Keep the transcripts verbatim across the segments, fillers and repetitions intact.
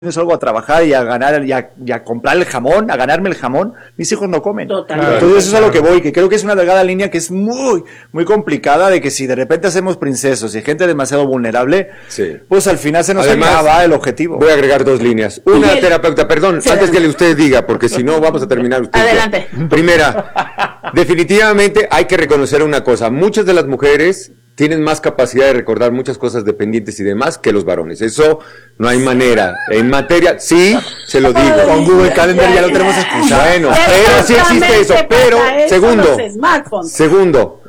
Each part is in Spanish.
salgo a trabajar y a ganar y a, y a comprar el jamón, a ganarme el jamón, mis hijos no comen. Totalmente. Entonces eso es a lo que voy, que creo que es una delgada línea que es muy, muy complicada, de que si de repente hacemos princesos y gente demasiado vulnerable, sí. pues al final se nos Además, acaba el objetivo. Voy a agregar dos líneas. Una, terapeuta, perdón, sí, antes que usted diga, porque si no vamos a terminar usted. Adelante. Ya. Primera, definitivamente hay que reconocer una cosa, muchas de las mujeres tienen más capacidad de recordar muchas cosas dependientes y demás que los varones. Eso no hay manera. En materia, sí, se lo digo. Con Google Calendar ya lo tenemos escuchado. Bueno, pero sí existe eso. Pero, segundo, segundo,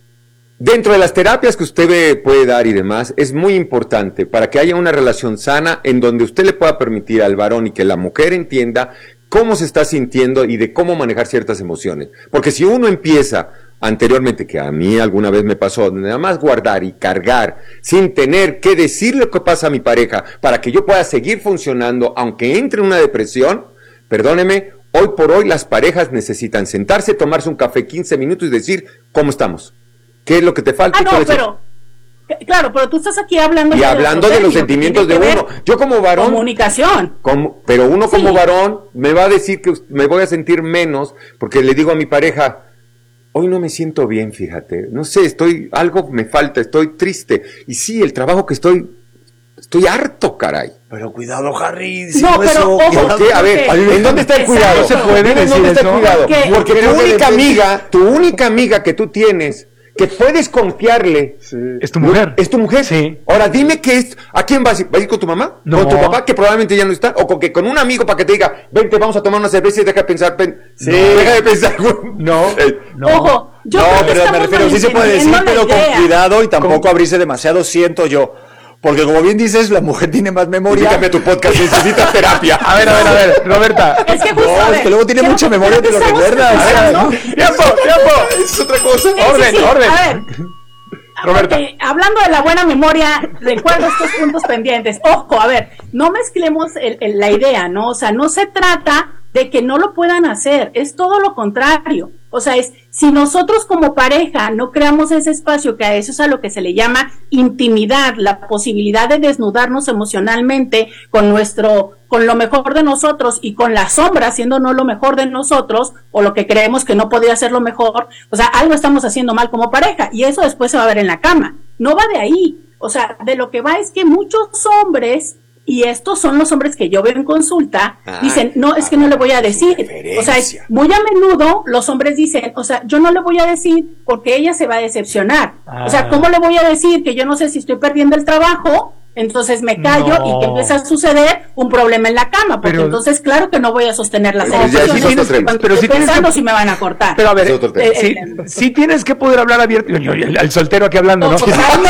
dentro de las terapias que usted ve, puede dar y demás, es muy importante para que haya una relación sana en donde usted le pueda permitir al varón y que la mujer entienda cómo se está sintiendo y de cómo manejar ciertas emociones. Porque si uno empieza anteriormente, que a mí alguna vez me pasó, nada más guardar y cargar sin tener que decir lo que pasa a mi pareja para que yo pueda seguir funcionando aunque entre en una depresión, perdóneme, hoy por hoy las parejas necesitan sentarse, tomarse un café quince minutos y decir, ¿cómo estamos? ¿Qué es lo que te falta? Ah, no, pero, claro, pero tú estás aquí hablando... Y de hablando de los sentimientos de uno. Yo como varón... Comunicación. Como, pero uno como sí. varón me va a decir que me voy a sentir menos porque le digo a mi pareja, hoy no me siento bien, fíjate, no sé, estoy, algo me falta, estoy triste, y sí, el trabajo que estoy, estoy harto, caray. Pero cuidado, Harry, si no, no pero eso, ojo, ¿por qué? A ver, ¿en dónde está el cuidado? No se puede decir ¿Dónde está eso? el cuidado? Porque, Porque tu única amiga, tu única amiga que tú tienes, que puedes confiarle, sí. ¿Es tu mujer? ¿Es tu mujer? Sí. Ahora dime que es, ¿a quién vas? ¿Vas a ir con tu mamá? No. ¿Con tu papá, que probablemente ya no está? ¿O con, que, con un amigo para que te diga, vente, vamos a tomar una cerveza y deja de pensar? Pen... Sí. No. Deja de pensar. No. Eh, no. Ojo, yo no, creo que pero me refiero, sí se puede decir, pero con cuidado y tampoco ¿Cómo? Abrirse demasiado, siento yo. Porque como bien dices, la mujer tiene más memoria. Dígame tu podcast, necesitas terapia. A ver, a ver, a ver, Roberta. Es que justo, no, a ver, es que luego tiene mucha memoria de lo que recuerdas. A ver, ¿no? Tiempo, tiempo. Es otra cosa. Sí, orden, sí, sí. orden. A ver. Roberta. Porque, hablando de la buena memoria, recuerdo estos puntos pendientes. Ojo, a ver, no mezclemos el, el, la idea, ¿no? O sea, no se trata de que no lo puedan hacer, es todo lo contrario. O sea, es si nosotros como pareja no creamos ese espacio, que a eso es a lo que se le llama intimidad, la posibilidad de desnudarnos emocionalmente con nuestro, con lo mejor de nosotros y con la sombra siendo no lo mejor de nosotros, o lo que creemos que no podría ser lo mejor, o sea, algo estamos haciendo mal como pareja, y eso después se va a ver en la cama. No va de ahí. O sea, de lo que va es que muchos hombres, y estos son los hombres que yo veo en consulta, ah, dicen, no, es que no le voy a decir. O sea, es, muy a menudo los hombres dicen, o sea, yo no le voy a decir porque ella se va a decepcionar. Ah. O sea, ¿cómo le voy a decir que yo no sé si estoy perdiendo el trabajo? Entonces me callo no. y que empieza a suceder un problema en la cama, porque pero, entonces claro que no voy a sostener la conversación. Sí pero sí pensando que, si me van a cortar. Pero a ver, eh, sí, sí tienes que poder hablar abierto. Al soltero aquí hablando, ¿no?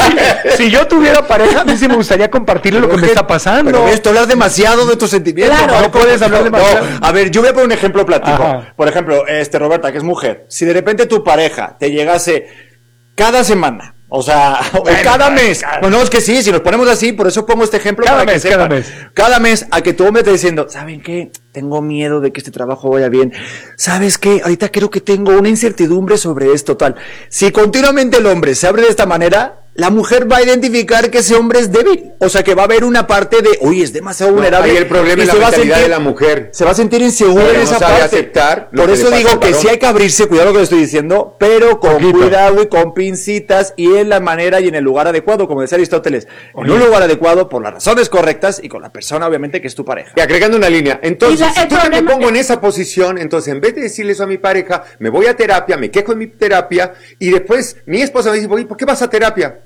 Si yo tuviera pareja, a mí sí me gustaría compartirle pero lo que, que me está pasando. Pero esto hablas demasiado de tus sentimientos. Claro, no puedes hablar demasiado. No. A ver, yo voy a poner un ejemplo práctico. Ajá. Por ejemplo, este Roberta, que es mujer. Si de repente tu pareja te llegase cada semana, o sea, bueno, cada mes. Cada... No, no, es que sí, si nos ponemos así, por eso pongo este ejemplo. Cada para mes, que cada sepan. mes. Cada mes a que tu hombre te diciendo, ¿saben qué? Tengo miedo de que este trabajo vaya bien. ¿Sabes qué? Ahorita creo que tengo una incertidumbre sobre esto, tal. Si continuamente el hombre se abre de esta manera, la mujer va a identificar que ese hombre es débil. O sea, que va a haber una parte de, uy, es demasiado no, vulnerable. Ahí el problema es la mentalidad sentir, de la mujer. Se va a sentir inseguro en no esa sabe parte. Aceptar Por eso digo que sí hay que abrirse, cuidado lo que le estoy diciendo, pero con Poquito. cuidado y con pincitas y en la manera y en el lugar adecuado, como decía Aristóteles. Oye. En un lugar adecuado, por las razones correctas y con la persona, obviamente, que es tu pareja. Y agregando una línea. Entonces, la, si yo me pongo en esa posición, entonces en vez de decirle eso a mi pareja, me voy a terapia, me quejo en mi terapia y después mi esposa me dice, ¿por qué vas a terapia?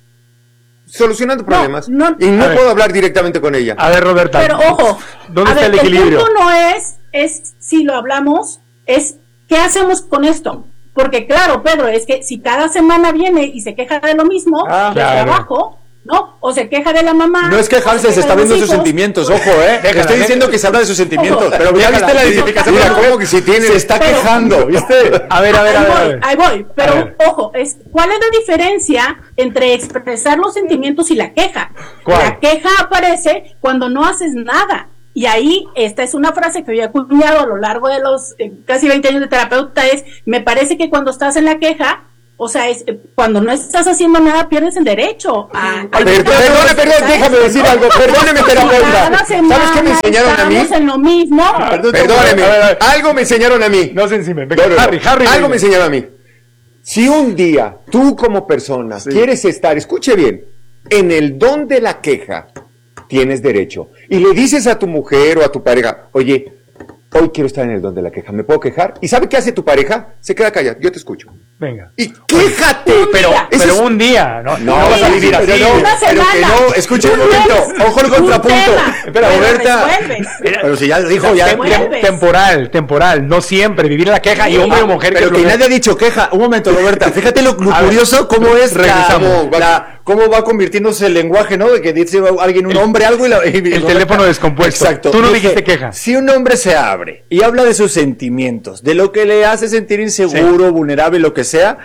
Solucionando problemas no, no, y no puedo hablar directamente con ella. A ver, Roberta. Pero ojo, ¿dónde a está ver, el equilibrio? El punto no es, es si lo hablamos, es ¿qué hacemos con esto? Porque claro, Pedro, es que si cada semana viene y se queja de lo mismo, ah, del claro. trabajo, ¿no? O se queja de la mamá. No es quejarse, se, se está viendo sus sentimientos, ojo, eh. Déjala, estoy diciendo que se habla de sus sentimientos, ojo, pero ya viste la identificación. Mira, ¿cómo que si tiene? Se está pero, quejando, ¿viste? A ver, a ver, a ver. Ahí voy, ahí voy. Pero ojo, es ¿cuál es la diferencia entre expresar los sentimientos y la queja? ¿Cuál? La queja aparece cuando no haces nada. Y ahí, esta es una frase que yo he acuñado a lo largo de los eh, casi veinte años de terapeuta, es, me parece que cuando estás en la queja, O sea, es, cuando no estás haciendo nada, pierdes el derecho a... a Perdón, perdón, perdón, déjame decir algo, perdóneme, terapeuta. ¿Sabes qué me enseñaron a mí? En lo mismo. Perdóneme, algo me enseñaron a mí. No se encima, no, no, Harry, Harry. Algo me enseñaron a mí. Si un día tú como persona sí. quieres estar, escuche bien, en el don de la queja, tienes derecho. Y le dices a tu mujer o a tu pareja, oye, hoy quiero estar en el don de la queja, ¿me puedo quejar? ¿Y sabe qué hace tu pareja? Se queda callada, yo te escucho. Venga. Y quéjate. Pero, pero es... un día, ¿no? No, no vas a vivir así. Pero, no, pero que no, escuche un momento, ojo el contrapunto. Espera, Roberta. Pero si ya lo dijo, ya. Tem- temporal, temporal, no siempre, vivir en la queja sí. y hombre o mujer. Pero que, que nadie ha dicho queja. Un momento, Roberta, fíjate lo, lo curioso, cómo es regresamos, la, la, cómo va convirtiéndose el lenguaje, ¿no? De que dice alguien, un el, hombre, algo y, la, y el Roberta, teléfono descompuesto. Exacto. Tú no Dije, dijiste queja. Si un hombre se abre y habla de sus sentimientos, de lo que le hace sentir inseguro, sí. vulnerable, lo que sea,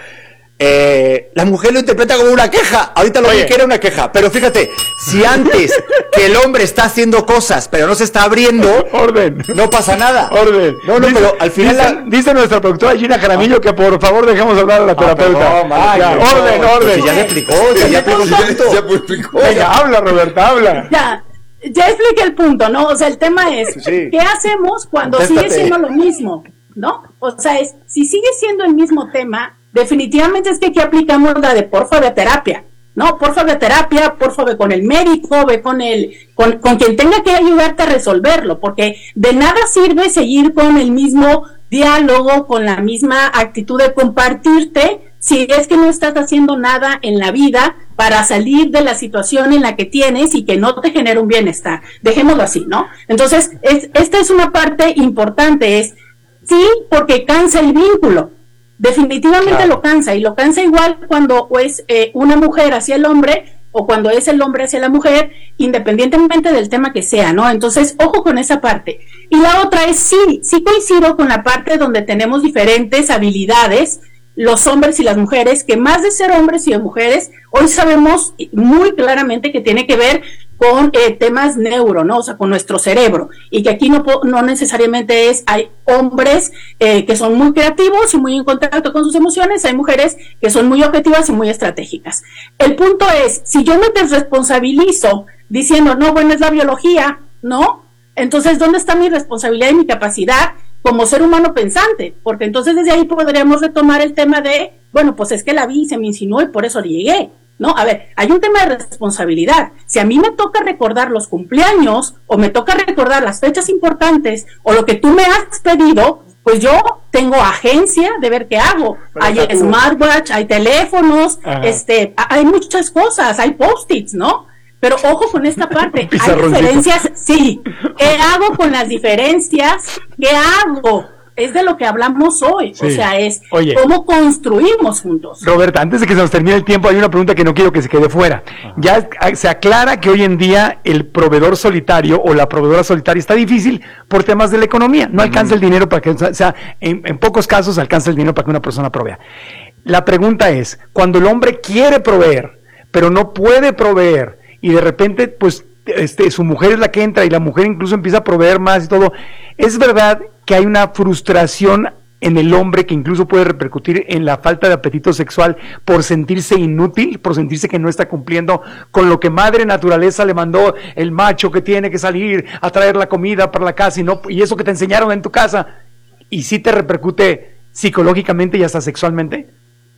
Eh, la mujer lo interpreta como una queja. Ahorita lo Oye. que era una queja. Pero fíjate, si antes que el hombre está haciendo cosas, pero no se está abriendo, orden, no pasa nada. Orden. No, no, dice, pero al final. Dice, la... dice nuestra productora Gina Jaramillo ah. que por favor dejemos hablar a la terapeuta. Ah, no, ah, ya, orden, no, orden. Si ya le explicó, si ya, explicó, ya, ya explicó. Venga, habla, Roberta, habla. Ya. Ya expliqué el punto, ¿no? O sea, el tema es, sí. ¿qué hacemos cuando Contéstate. sigue siendo lo mismo? ¿No? O sea, es, si sigue siendo el mismo tema, definitivamente es que aquí aplicamos la de porfa de terapia, ¿no? Porfa de terapia, porfa ve con el médico, ve con el, con, con quien tenga que ayudarte a resolverlo, porque de nada sirve seguir con el mismo diálogo, con la misma actitud de compartirte, si es que no estás haciendo nada en la vida para salir de la situación en la que tienes y que no te genera un bienestar. Dejémoslo así, ¿no? Entonces, es, esta es una parte importante, es sí, porque cansa el vínculo. Definitivamente claro. lo cansa, y lo cansa igual cuando es eh, una mujer hacia el hombre o cuando es el hombre hacia la mujer, independientemente del tema que sea, ¿no? Entonces, ojo con esa parte. Y la otra es sí, sí coincido con la parte donde tenemos diferentes habilidades, los hombres y las mujeres, que más de ser hombres y de mujeres, hoy sabemos muy claramente que tiene que ver con eh, temas neuro, ¿no? O sea, con nuestro cerebro, y que aquí no, no necesariamente es, hay hombres eh, que son muy creativos y muy en contacto con sus emociones, hay mujeres que son muy objetivas y muy estratégicas. El punto es, si yo me desresponsabilizo diciendo, no, bueno, es la biología, ¿no? Entonces, ¿dónde está mi responsabilidad y mi capacidad como ser humano pensante? Porque entonces desde ahí podríamos retomar el tema de, bueno, pues es que la vi y se me insinuó y por eso llegué. No, a ver, hay un tema de responsabilidad. Si a mí me toca recordar los cumpleaños o me toca recordar las fechas importantes o lo que tú me has pedido, pues yo tengo agencia de ver qué hago. Pero hay smartwatch, hay teléfonos, Ajá. este, hay muchas cosas, hay post-its, ¿no? Pero ojo con esta parte, hay diferencias, sí. ¿Qué hago con las diferencias? ¿Qué hago? Es de lo que hablamos hoy, sí. o sea, es Oye, cómo construimos juntos. Roberta, antes de que se nos termine el tiempo, hay una pregunta que no quiero que se quede fuera. Ajá. Ya se aclara que hoy en día el proveedor solitario o la proveedora solitaria está difícil por temas de la economía. No alcanza uh-huh. el dinero para que, o sea, en, en pocos casos alcanza el dinero para que una persona provea. La pregunta es, cuando el hombre quiere proveer, pero no puede proveer, y de repente, pues, este, su mujer es la que entra y la mujer incluso empieza a proveer más y todo, ¿es verdad que hay una frustración en el hombre que incluso puede repercutir en la falta de apetito sexual por sentirse inútil, por sentirse que no está cumpliendo con lo que madre naturaleza le mandó, el macho que tiene que salir a traer la comida para la casa y, no, y eso que te enseñaron en tu casa, y sí te repercute psicológicamente y hasta sexualmente?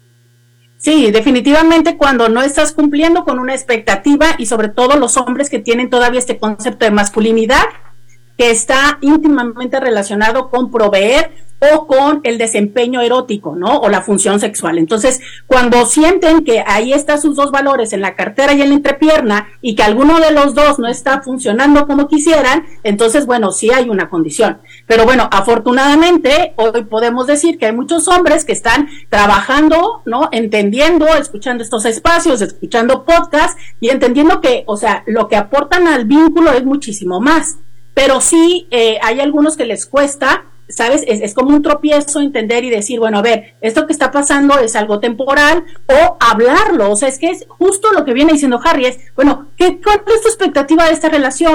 Sí, definitivamente cuando no estás cumpliendo con una expectativa, y sobre todo los hombres que tienen todavía este concepto de masculinidad que está íntimamente relacionado con proveer o con el desempeño erótico, ¿no? O la función sexual. Entonces, cuando sienten que ahí están sus dos valores, en la cartera y en la entrepierna, y que alguno de los dos no está funcionando como quisieran, entonces, bueno, sí hay una condición. Pero bueno, afortunadamente, hoy podemos decir que hay muchos hombres que están trabajando, ¿no? Entendiendo, escuchando estos espacios, escuchando podcasts, y entendiendo que, o sea, lo que aportan al vínculo es muchísimo más. Pero sí, eh, hay algunos que les cuesta, ¿sabes? Es, es como un tropiezo entender y decir, bueno, a ver, esto que está pasando es algo temporal, o hablarlo. O sea, es que es justo lo que viene diciendo Harry, es, bueno, ¿qué, ¿cuál es tu expectativa de esta relación?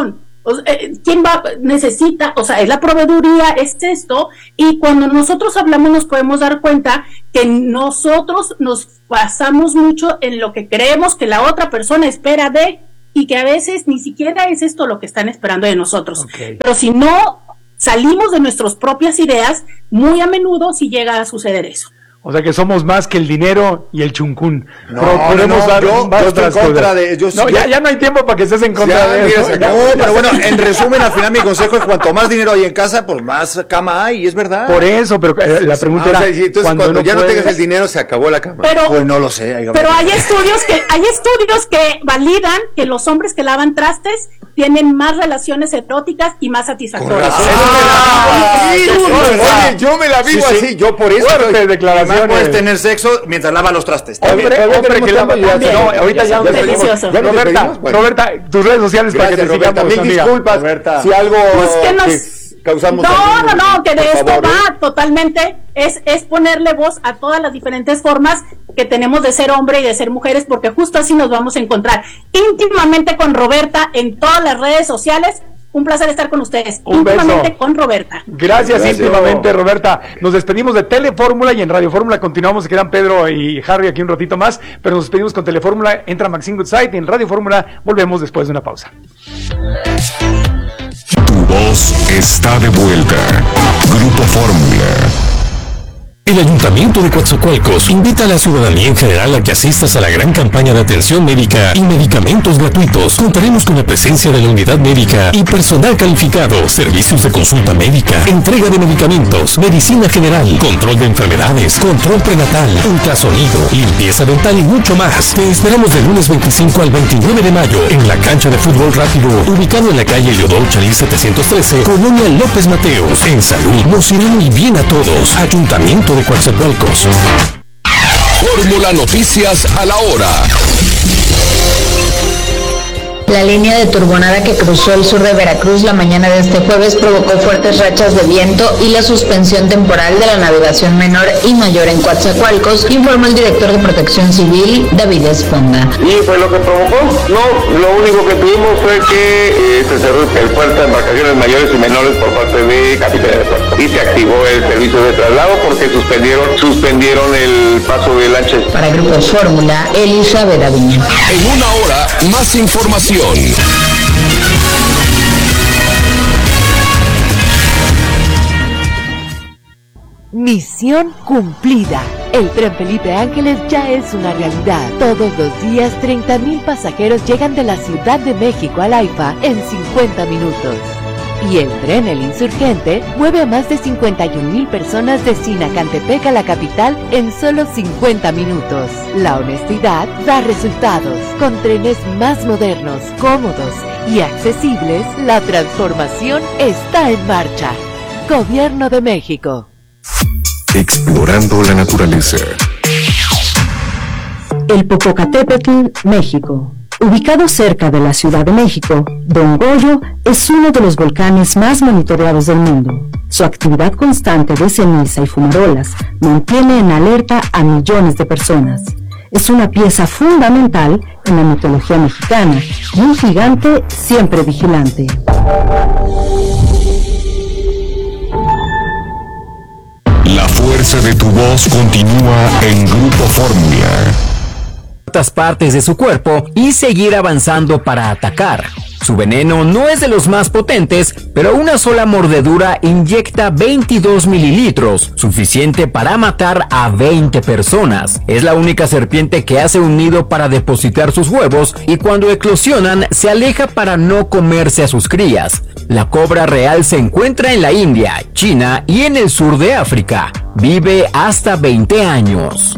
O, eh, ¿Quién va, necesita? O sea, es la proveeduría, es esto, y cuando nosotros hablamos nos podemos dar cuenta que nosotros nos basamos mucho en lo que creemos que la otra persona espera de, y que a veces ni siquiera es esto lo que están esperando de nosotros. Okay. Pero si no salimos de nuestras propias ideas, muy a menudo sí llega a suceder eso. O sea que somos más que el dinero y el chuncún. No, no, no, dar yo, yo estoy en contra de... Yo, no, ya, ya no hay tiempo para que estés en contra ya, de eso. No, pero bueno, en resumen, al final mi consejo es cuanto más dinero hay en casa, pues más cama hay, y es verdad. Por eso, pero eh, la pregunta ah, era... O sea, entonces cuando, cuando no ya puedes... no tengas el dinero, se acabó la cama. Pero, pues no lo sé. Hay pero hay estudios que hay estudios que validan que los hombres que lavan trastes tienen más relaciones eróticas y más satisfactorias. Ah, sí, oye, yo me la vivo sí, sí. así, yo por eso... Fuerte declaración. Puedes tener sexo mientras lava los trastes. Hombre, hombre que lava los trastes. No, ahorita ya nos despedimos. Roberta, bueno. Roberta, tus redes sociales Gracias, para que te Roberta, sigamos. Mil disculpas, Roberta. Si algo pues que nos... que causamos... No, no, no, que de esto favor, va ¿eh? totalmente, es, es ponerle voz a todas las diferentes formas que tenemos de ser hombre y de ser mujeres, porque justo así nos vamos a encontrar íntimamente con Roberta en todas las redes sociales. Un placer estar con ustedes. Un íntimamente beso. Con Roberta. Gracias, Gracias, íntimamente, Roberta. Nos despedimos de Telefórmula y en Radio Fórmula continuamos. Se quedan Pedro y Harry aquí un ratito más, pero nos despedimos con Telefórmula. Entra Maxine Goodside y en Radio Fórmula volvemos después de una pausa. Tu voz está de vuelta. Grupo Fórmula. El Ayuntamiento de Coatzacoalcos invita a la ciudadanía en general a que asistas a la gran campaña de atención médica y medicamentos gratuitos. Contaremos con la presencia de la unidad médica y personal calificado, servicios de consulta médica, entrega de medicamentos, medicina general, control de enfermedades, control prenatal, ultrasonido, limpieza dental y mucho más. Te esperamos del lunes veinticinco al veintinueve de mayo en la cancha de fútbol rápido, ubicado en la calle Leodoro Chalí setecientos trece, Colonia López Mateos. En salud nos irá muy bien a todos. Ayuntamiento de Coatzacoalcos. Fórmula Noticias a la hora. La línea de turbonada que cruzó el sur de Veracruz la mañana de este jueves provocó fuertes rachas de viento y la suspensión temporal de la navegación menor y mayor en Coatzacoalcos, informó el director de Protección Civil, David Esponda. Y fue lo que provocó, no, lo único que tuvimos fue que eh, se cerró el puerto de embarcaciones mayores y menores por parte de Capitanía de Puerto y se activó el servicio de traslado porque suspendieron suspendieron el paso de lanchas. Para Grupo Fórmula, Elizabeth Aviña. En una hora, más información. Misión cumplida. El tren Felipe Ángeles ya es una realidad. Todos los días treinta mil pasajeros llegan de la Ciudad de México al AIFA en cincuenta minutos. Y el tren El Insurgente mueve a más de cincuenta y un mil personas de Sinacantepec a la capital en solo cincuenta minutos. La honestidad da resultados. Con trenes más modernos, cómodos y accesibles, la transformación está en marcha. Gobierno de México. Explorando la naturaleza. El Popocatépetl, México. Ubicado cerca de la Ciudad de México, Don Goyo es uno de los volcanes más monitoreados del mundo. Su actividad constante de ceniza y fumarolas mantiene en alerta a millones de personas. Es una pieza fundamental en la mitología mexicana y un gigante siempre vigilante. La fuerza de tu voz continúa en Grupo Fórmula. Partes de su cuerpo y seguir avanzando para atacar. Su veneno no es de los más potentes, pero una sola mordedura inyecta veintidós mililitros, suficiente para matar a veinte personas. Es la única serpiente que hace un nido para depositar sus huevos y cuando eclosionan se aleja para no comerse a sus crías. La cobra real se encuentra en la India, China y en el sur de África. Vive hasta veinte años.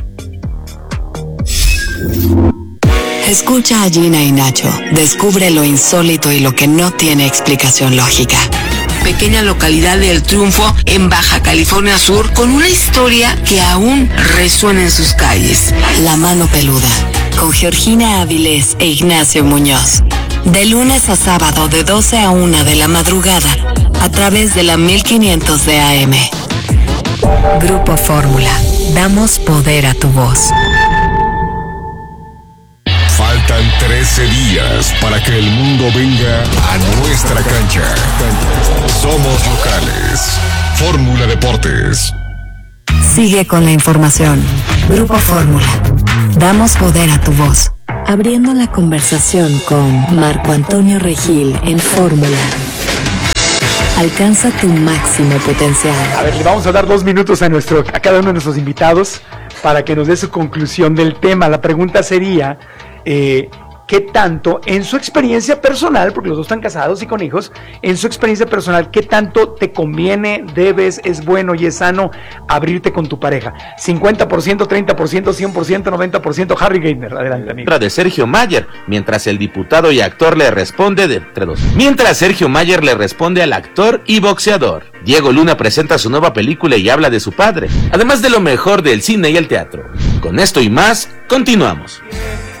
Escucha a Gina y Nacho. Descubre lo insólito y lo que no tiene explicación lógica. Pequeña localidad de El Triunfo, en Baja California Sur, con una historia que aún resuena en sus calles. La mano peluda, con Georgina Avilés e Ignacio Muñoz. De lunes a sábado, de doce a una de la madrugada, a través de la mil quinientos de A M. Grupo Fórmula. Damos poder a tu voz. Faltan Trece días para que el mundo venga a nuestra cancha. Somos locales. Fórmula Deportes. Sigue con la información. Grupo Fórmula. Damos poder a tu voz. Abriendo la conversación con Marco Antonio Regil en Fórmula. Alcanza tu máximo potencial. A ver, le vamos a dar dos minutos a nuestro, a cada uno de nuestros invitados para que nos dé su conclusión del tema. La pregunta sería, eh, ¿qué tanto, en su experiencia personal, porque los dos están casados y con hijos, en su experiencia personal, qué tanto te conviene, debes, es bueno y es sano abrirte con tu pareja? cincuenta por ciento, treinta por ciento, cien por ciento, noventa por ciento. Harry Gainer, adelante, amigo. De Sergio Mayer, mientras el diputado y actor le responde de entre dos. Mientras Sergio Mayer le responde al actor y boxeador. Diego Luna presenta su nueva película y habla de su padre, además de lo mejor del cine y el teatro. Con esto y más, continuamos.